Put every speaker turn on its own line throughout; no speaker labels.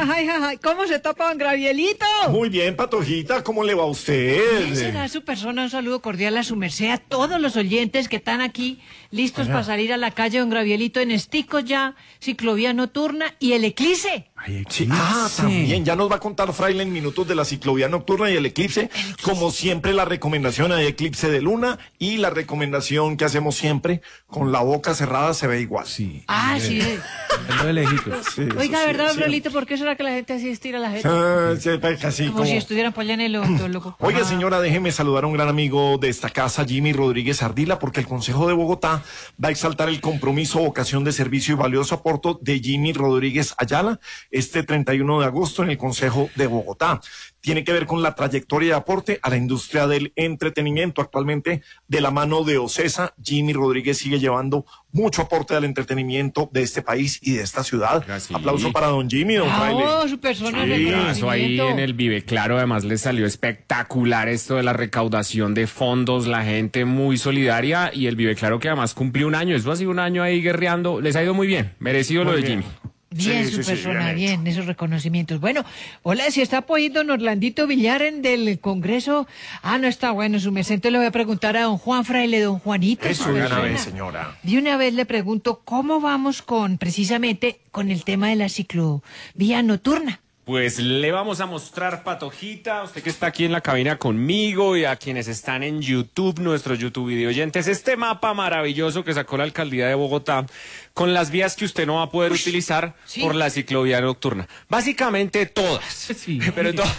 Ay, ¿cómo se topa don Gabrielito?
Muy bien, Patojita, ¿cómo le va a usted?
¿Quién será su persona? Un saludo cordial a su merced, a todos los oyentes que están aquí listos para salir a la calle, don Gabrielito, en esticos ya, ciclovía nocturna y el eclipse.
Sí, también, ya nos va a contar Fraile en minutos de la ciclovía nocturna y el eclipse. Como siempre, la recomendación hay eclipse de luna y la recomendación que hacemos siempre, con la boca cerrada se ve igual.
Sí.
Sí.
De lejitos.
Sí,
Oiga,
sí,
¿verdad, don
sí.
Gabrielito? ¿Por qué será que la gente así estira la gente?
Sí, casi
Como si estuvieran por allá en el odontólogo.
Oiga, señora, déjeme saludar a un gran amigo de esta casa, Jimmy Rodríguez Ardila, porque el Consejo de Bogotá va a exaltar el compromiso, vocación de servicio y valioso aporte de Jimmy Rodríguez Ayala este 31 de agosto en el Consejo de Bogotá. Tiene que ver con la trayectoria de aporte a la industria del entretenimiento. Actualmente, de la mano de OCESA, Jimmy Rodríguez sigue llevando mucho aporte al entretenimiento de este país y de esta ciudad.
Gracias.
Aplauso para don Jimmy, don Fraile.
Su persona
Sí.
de
Eso ahí
reconocimiento.
en el Vive Claro, además les salió espectacular esto de la recaudación de fondos, la gente muy solidaria y el Vive Claro que además cumplió un año, eso ha sido un año ahí guerreando, les ha ido muy bien, merecido lo de Jimmy.
Bien,
Sí,
su
sí,
persona,
bien hecho.
bien, esos reconocimientos. Bueno, hola, si está apoyando don Orlandito Villar en del Congreso. No está bueno, su merced. Entonces le voy a preguntar a don Juan Fraile, don Juanito.
Eso
su
de una
persona.
vez, señora.
De una vez le pregunto, ¿cómo vamos precisamente con el tema de la ciclovía nocturna?
Pues le vamos a mostrar, Patojita, usted que está aquí en la cabina conmigo y a quienes están en YouTube, nuestros YouTube video oyentes, este mapa maravilloso que sacó la Alcaldía de Bogotá con las vías que usted no va a poder utilizar
sí.
por la ciclovía nocturna. Básicamente todas.
Sí.
Pero todas.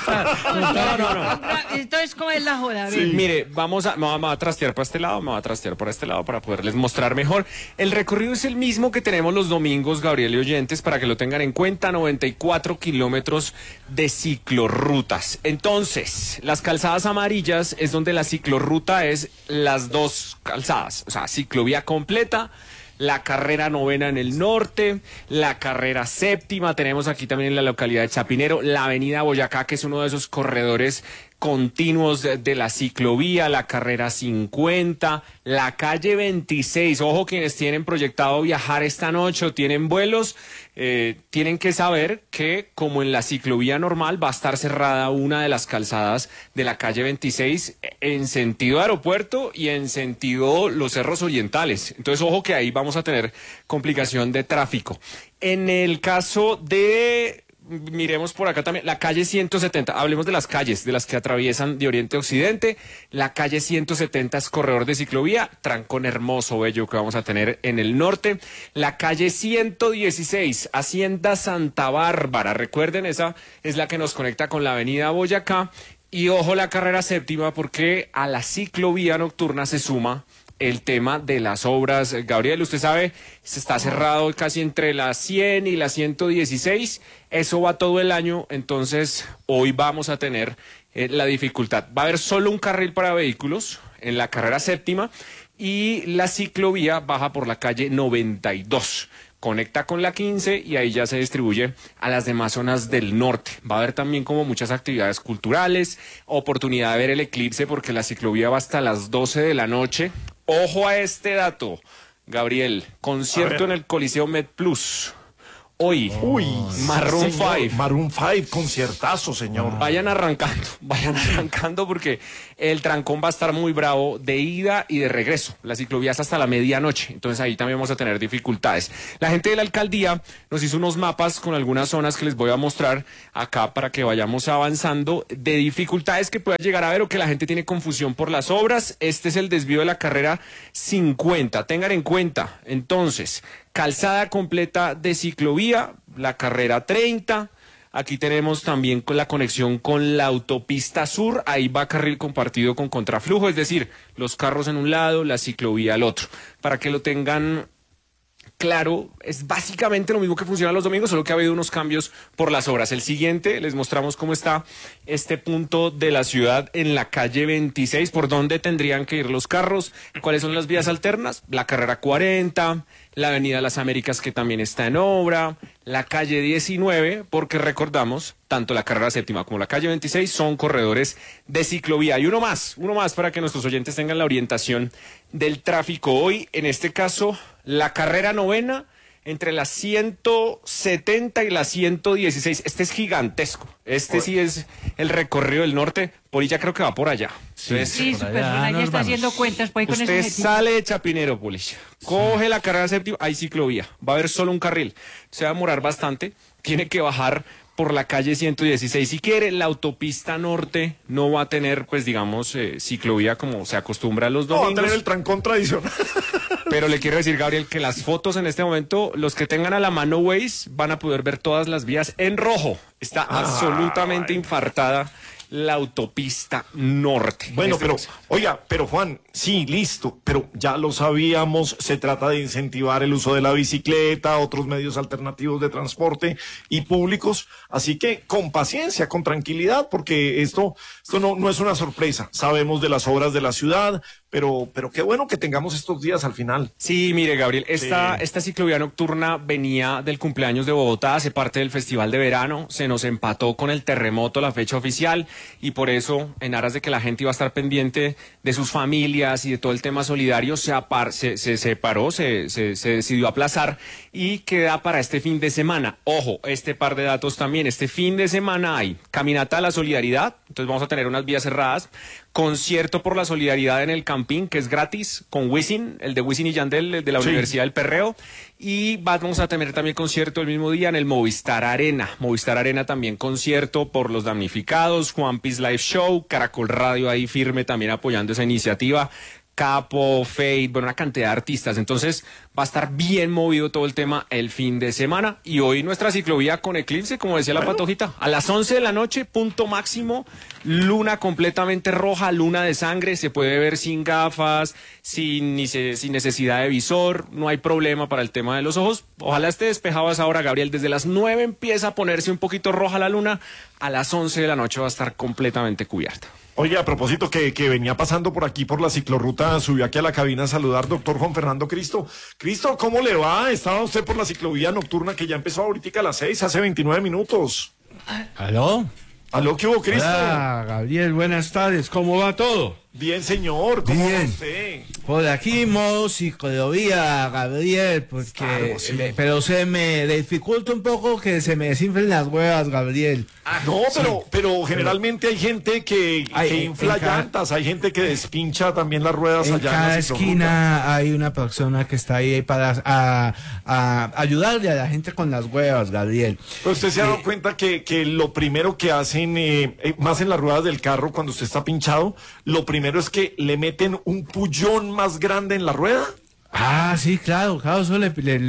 No.
Entonces, ¿cómo es la joda? A ver.
Mire, me va a trastear para este lado, me va a trastear para este lado para poderles mostrar mejor. El recorrido es el mismo que tenemos los domingos, Gabriel y oyentes, para que lo tengan en cuenta, 94 kilómetros de ciclorrutas. Entonces, las calzadas amarillas es donde la ciclorruta es las dos calzadas, o sea, ciclovía completa. La carrera 9ª en el norte, la carrera 7ª, tenemos aquí también en la localidad de Chapinero, la avenida Boyacá, que es uno de esos corredores continuos de la ciclovía, la carrera 50, la calle 26, ojo quienes tienen proyectado viajar esta noche o tienen vuelos, tienen que saber que como en la ciclovía normal va a estar cerrada una de las calzadas de la calle 26 en sentido aeropuerto y en sentido los cerros orientales, entonces ojo que ahí vamos a tener complicación de tráfico. En el caso de... Miremos por acá también, la calle 170, hablemos de las calles, de las que atraviesan de oriente a occidente, la calle 170 es corredor de ciclovía, trancón hermoso, bello que vamos a tener en el norte, la calle 116, Hacienda Santa Bárbara, recuerden, esa es la que nos conecta con la avenida Boyacá, y ojo la carrera 7ª porque a la ciclovía nocturna se suma el tema de las obras. Gabriel, usted sabe, se está cerrado casi entre la 100 y la 116, eso va todo el año, entonces hoy vamos a tener la dificultad. Va a haber solo un carril para vehículos en la carrera 7ª y la ciclovía baja por la calle 92. Conecta con la 15 y ahí ya se distribuye a las demás zonas del norte. Va a haber también como muchas actividades culturales, oportunidad de ver el eclipse porque la ciclovía va hasta las 12 de la noche. Ojo a este dato, Gabriel, concierto en el Coliseo MedPlus. Hoy, Maroon 5.
Maroon 5, conciertazo, señor.
Vayan arrancando porque el trancón va a estar muy bravo de ida y de regreso. La ciclovía es hasta la medianoche, entonces ahí también vamos a tener dificultades. La gente de la alcaldía nos hizo unos mapas con algunas zonas que les voy a mostrar acá para que vayamos avanzando de dificultades que pueda llegar a ver o que la gente tiene confusión por las obras. Este es el desvío de la carrera 50. Tengan en cuenta, entonces, calzada completa de ciclovía, la carrera 30. Aquí tenemos también con la conexión con la autopista sur. Ahí va carril compartido con contraflujo, es decir, los carros en un lado, la ciclovía al otro. Para que lo tengan claro, es básicamente lo mismo que funciona los domingos, solo que ha habido unos cambios por las obras. El siguiente, les mostramos cómo está este punto de la ciudad en la calle 26, por dónde tendrían que ir los carros, cuáles son las vías alternas, la carrera 40, la avenida Las Américas que también está en obra, la calle 19, porque recordamos, tanto la carrera 7ª como la calle 26 son corredores de ciclovía. Y uno más para que nuestros oyentes tengan la orientación del tráfico hoy, en este caso, la carrera 9ª entre las 170 y las 116. Este es gigantesco. Este sí es el recorrido del norte. Polilla creo que va por allá. Entonces,
Sí, súper bien. Ahí está haciendo cuentas pues, con
usted
ese
sale de Chapinero, Polilla. Coge la carrera séptima, hay ciclovía. Va a haber solo un carril. Se va a demorar bastante. Tiene que bajar por la calle 116. Si quiere, la autopista norte no va a tener, pues digamos, ciclovía como se acostumbra a los
No, va a
domingos.
tener el trancón tradicional.
Pero le quiero decir, Gabriel, que las fotos en este momento, los que tengan a la mano Waze van a poder ver todas las vías en rojo. Está absolutamente infartada la autopista norte.
Bueno,
En este
pero,
caso.
oiga, pero Juan, sí, listo, pero ya lo sabíamos, se trata de incentivar el uso de la bicicleta, otros medios alternativos de transporte y públicos, así que con paciencia, con tranquilidad, porque esto no es una sorpresa. Sabemos de las obras de la ciudad, pero qué bueno que tengamos estos días al final.
Sí, mire, Gabriel, esta ciclovía nocturna venía del cumpleaños de Bogotá, hace parte del Festival de Verano, se nos empató con el terremoto la fecha oficial y por eso, en aras de que la gente iba a estar pendiente de sus familias y de todo el tema solidario, se separó, se decidió aplazar y queda para este fin de semana. Ojo, este par de datos también, este fin de semana hay Caminata a la Solidaridad, entonces vamos a tener unas vías cerradas, concierto por la solidaridad en el Campín, que es gratis, con Wisin, el de Wisin y Yandel, el de la Universidad del Perreo, y vamos a tener también concierto el mismo día en el Movistar Arena. Movistar Arena también concierto por los damnificados, Juan Piz Live Show, Caracol Radio ahí firme también apoyando esa iniciativa. Capo, Fate, bueno, una cantidad de artistas. Entonces va a estar bien movido todo el tema el fin de semana. Y hoy nuestra ciclovía con eclipse, como decía la Patojita, a las 11 de la noche, punto máximo, luna completamente roja, luna de sangre, se puede ver sin gafas, sin necesidad de visor, no hay problema para el tema de los ojos. Ojalá esté despejado a esa hora, Gabriel. Desde las 9 empieza a ponerse un poquito roja la luna, a las 11 de la noche va a estar completamente cubierta.
Oye, a propósito que venía pasando por aquí por la ciclorruta, subió aquí a la cabina a saludar doctor Juan Fernando Cristo. Cristo, ¿cómo le va? Estaba usted por la ciclovía nocturna que ya empezó ahorita a las 6, hace 29 minutos.
¿Aló?
¿Aló, qué hubo, Cristo?
Hola, Gabriel, buenas tardes, ¿cómo va todo?
Bien, señor, ¿cómo va
Bien.
usted?
Por aquí, modo ciclovía, Gabriel, porque...
Claro, sí.
Pero se me dificulta un poco que se me desinflen las huevas, Gabriel.
No, pero generalmente hay gente que infla
en cada-
llantas, hay gente que despincha también las ruedas
En
allá
cada
en la ciclorruta.
esquina hay una persona que está ahí para a ayudarle a la gente con las huevas, Gabriel.
Pero usted se ha dado cuenta que lo primero que hacen, más en las ruedas del carro, cuando usted está pinchado, lo primero es que le meten un pullón más grande en la rueda.
Ah, sí, claro, eso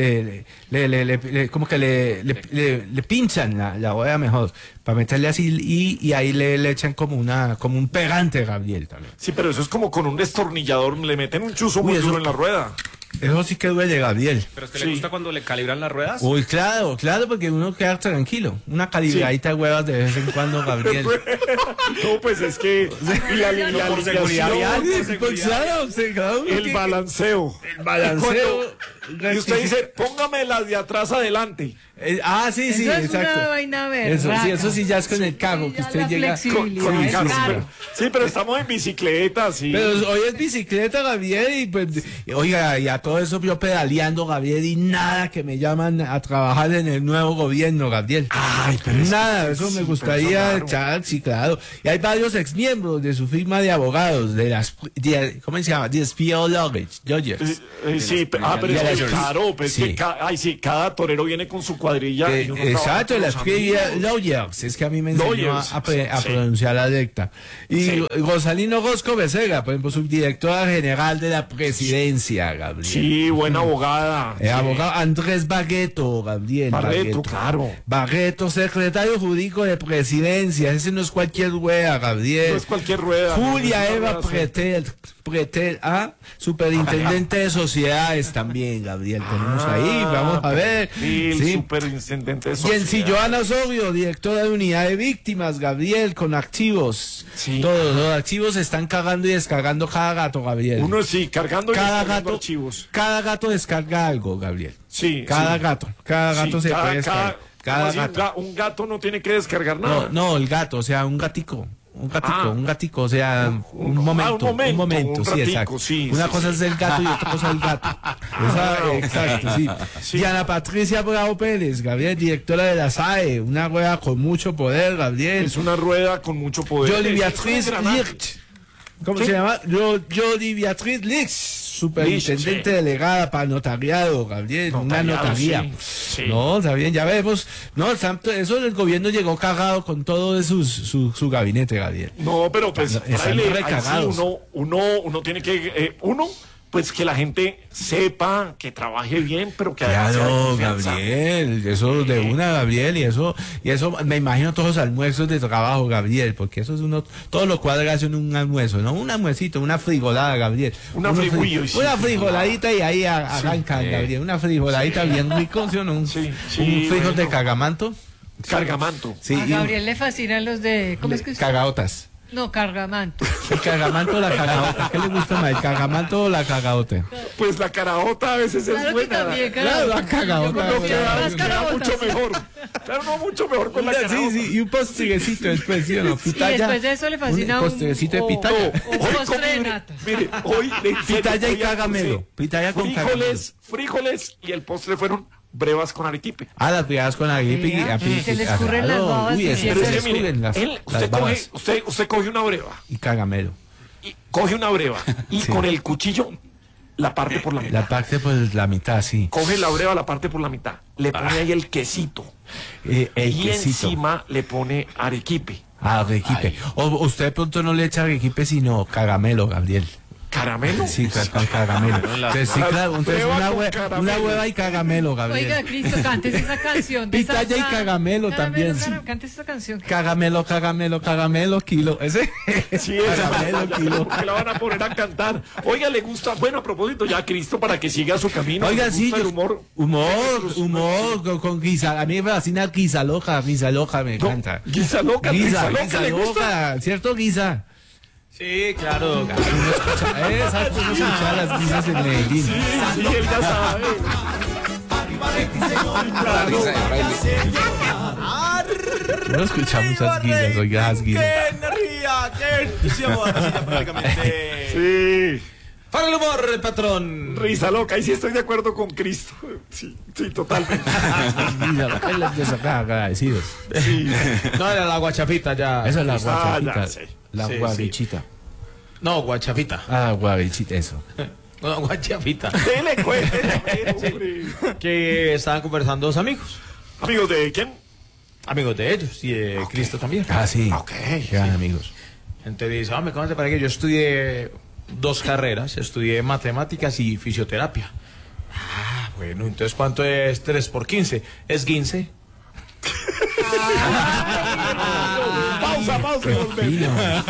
como que le pinchan la hueá mejor, para meterle así y ahí le echan como un pegante, Gabriel, también.
Sí, pero eso es como con un destornillador, le meten un chuzo muy
Uy, eso-
duro en la rueda.
Eso sí que duele, Gabriel.
¿Pero a usted
Sí.
le gusta cuando le calibran las ruedas?
Uy, claro, porque uno queda tranquilo. Una calibradita de huevas de vez en cuando, Gabriel.
No, pues es que y la
por seguridad
alineación,
vial,
Pues claro, sí, claro, uno
el
que-
balanceo.
el balanceo.
Y usted dice, póngame las de atrás adelante.
Sí,
Eso es
exacto.
una vaina
Eso sí ya es con el cargo, que
Ya
usted
la
llega...
flexibilidad
Con el
es
carro.
claro.
Sí, pero estamos en bicicleta, sí.
Pero hoy es bicicleta, Gabriel, y pues, oiga, y a todo eso yo pedaleando, Gabriel, y nada que me llaman a trabajar en el nuevo gobierno, Gabriel.
Ay, pero es
Nada,
que
eso
sí,
me
pero
gustaría
eso
echar, sí, claro. Y hay varios exmiembros de su firma de abogados, ¿cómo se llama? The SPO Lawyers.
Sí, pero es
de
que
las-
claro, pues
sí.
que cada torero viene con su cuadrilla. y uno trabaja
Exacto,
con
la
los
escribía
amigos.
Lawyers, es que a mí me enseñó
Lawyers,
a
sí.
pronunciar la recta. Y
Sí.
Gonzalino Gosco Becerra, por ejemplo, subdirectora general de la presidencia, Gabriel.
Sí, buena abogada. Sí.
Abogado Andrés Barreto, Gabriel.
Barreto, claro.
Barreto, secretario jurídico de presidencia. Ese no es cualquier wea, Gabriel.
No es cualquier rueda.
Julia
no es una
Eva
rueda, sí.
Pretel, superintendente de sociedades también, Gabriel. Tenemos ahí, vamos a ver.
Sí, el
Sí.
superintendente de
Y en
sociedad.
Joana Osorio, directora de unidad de víctimas, Gabriel, con activos.
Sí.
Todos los activos se están cagando y descargando cada gato, Gabriel.
Uno sí, cargando y
cada
descargando
gato,
archivos.
cada gato descarga algo, Gabriel.
Sí,
Cada
sí.
gato
Sí,
se puede descargar.
¿cómo
Cada
así?
gato.
Un gato no tiene que descargar nada.
No, el gato, o sea, un gatico. un gatico, o sea, un momento,
un
sí,
ratico,
exacto.
sí,
Una
sí,
cosa
sí.
es el gato y otra cosa el gato. Exacto, sí.
Sí.
Diana Patricia Bravo Pérez, Gabriel, directora de la SAE, una rueda con mucho poder, Gabriel.
Es una rueda con mucho poder.
Yoli
Es
Beatriz
un engranaje.
Licht. ¿Cómo
¿Qué?
se llama? Yoli Beatriz Licht, superintendente
Licht, sí.
delegada para notariado, Gabriel, una
Notariado,
notaría.
sí, sí.
No, está bien, ya vemos. No, eso el gobierno llegó cagado con todo de su gabinete, Gabriel.
No, pero pues,
Están
fraile, ahí sí
recagados.
uno tiene que, pues que la gente sepa, que trabaje bien, pero que además sea de
Claro,
confianza.
Gabriel, eso de una, Gabriel, y eso, me imagino todos los almuerzos de trabajo, Gabriel, porque eso es todos los cuadros son un almuerzo, ¿no? Un almuercito, una frijolada, Gabriel.
Una
Una frijoladita y ahí arrancan, Gabriel, una frijoladita bien rico, ¿sí o no?
Sí,
Un frijol
bueno.
de cagamanto.
Cargamanto.
Sí,
A Gabriel le fascinan los de... ¿Cómo es que es?
cagaotas.
No, cargamanto.
El cagamanto o la cagaota, ¿qué le gusta más, el cagamanto o la cagaota?
Pues la caraota a veces es
Claro que
buena.
también,
Claro, la cagaota.
Yo conocía
Queda,
las
queda
caraotas.
mucho mejor. Claro, no, mucho mejor con la
Sí,
caraota.
sí, y un postrecito después, ¿sí o no?
Y
Pitaya.
después de eso le fascina
un postrecito de pitaya.
un postre de nata.
Mire, hoy
Pitaya y
hoy
cagamelo.
almorcé
Pitaya con
frijoles y el postre fueron brevas con arequipe.
Ah, las brigadas con arequipe y
Se le escurren las babas
Uy,
y
es que
siempre
se
Pero
le
es que mire,
escurren las
usted
babas.
coge una breva
Y cagamelo.
y coge una breva y
Sí.
con el cuchillo la parte por la mitad.
La parte pues la mitad, sí.
Coge la breva, la parte por la mitad. Le pone ahí el quesito.
El
Y
quesito.
encima le pone arequipe.
Ah, arequipe. O usted de pronto no le echa arequipe, sino cagamelo, Gabriel.
¿Caramelo?
Sí, con cagamelo. Entonces, sí, claro, entonces
Breva
una,
con
una
caramelo.
hueva y cagamelo, Gabriel.
Oiga, Cristo, cantes esa canción. de
Pitaya y
salsa.
cagamelo también, sí.
Cantes esa canción.
Cagamelo, kilo. Ese.
Sí, esa
cagamelo, kilo.
que la van a poner a cantar. Oiga, le gusta. Bueno, a propósito, ya Cristo para que siga su camino.
Oiga,
¿Le
sí,
gusta el humor?
humor con guisa. A mí me fascina guisa loca me
No,
encanta.
guisa loca,
Guisa
¿le gusta?
loca, ¿cierto, guisa?
Sí, claro.
Exacto, uno escucha las guisas en Medellín.
Sí, él ya sabe.
Uno escucha muchas guisas, oiga, las guisas.
Sí.
Para el humor, patrón.
Risa loca, ahí sí estoy de acuerdo con Cristo. Sí, sí, totalmente.
Guisa loca es las desagradecidos.
No, era la guachafita ya.
Esa es la
Ah,
guachafita.
ya sé.
La
Sí,
guavichita.
No, guachafita.
Ah, guavichita, eso.
No, guachafita.
Dele cuenta, hombre.
Que estaban conversando dos amigos.
Amigos de quién?
Amigos de ellos y de Cristo también.
Ah, sí.
Ok,
Gran amigos.
Entonces dice, hombre, ¿cómo te parece que yo estudié 2 carreras? Estudié matemáticas y fisioterapia. Ah, bueno, entonces ¿cuánto es 3 por 15? Es 15.
Pausa, y volvemos.
Fino.